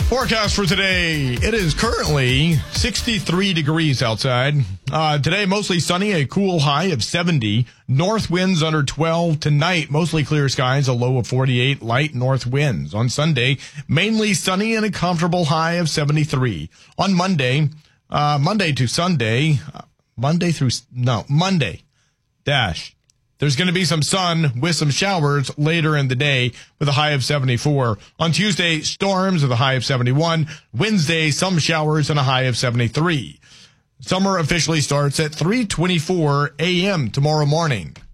Forecast for today. It is currently 63 degrees outside. Today, mostly sunny, a cool high of 70. North winds under 12. Tonight, mostly clear skies, a low of 48. Light north winds. On Sunday, mainly sunny and a comfortable high of 73. On Monday, Monday dash. There's going to be some sun with some showers later in the day with a high of 74. On Tuesday, storms with a high of 71. Wednesday, some showers and a high of 73. Summer officially starts at 3:24 a.m. tomorrow morning.